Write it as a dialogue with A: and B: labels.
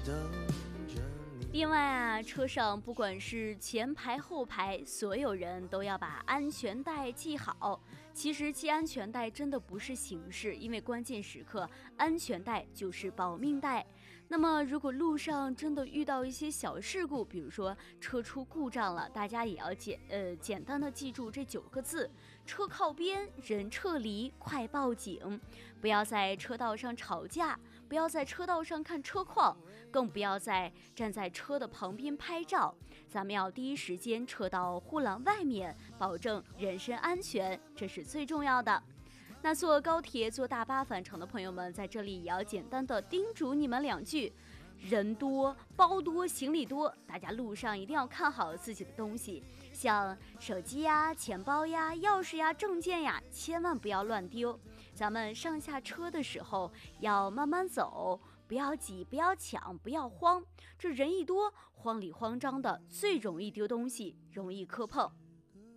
A: 另外啊，车上不管是前排后排，所有人都要把安全带系好。其实系安全带真的不是形式，因为关键时刻安全带就是保命带。那么如果路上真的遇到一些小事故，比如说车出故障了，大家也要简单的记住这9个字：车靠边，人撤离，快报警。不要在车道上吵架，不要在车道上看车况，更不要站在车的旁边拍照。咱们要第一时间撤到护栏外面，保证人身安全，这是最重要的。那坐高铁坐大巴返程的朋友们，在这里也要简单的叮嘱你们2句：人多包多行李多，大家路上一定要看好自己的东西，像手机呀、钱包呀、钥匙呀、证件呀，千万不要乱丢。咱们上下车的时候要慢慢走，不要挤，不要抢，不要慌。这人一多，慌里慌张的，最容易丢东西，容易磕碰。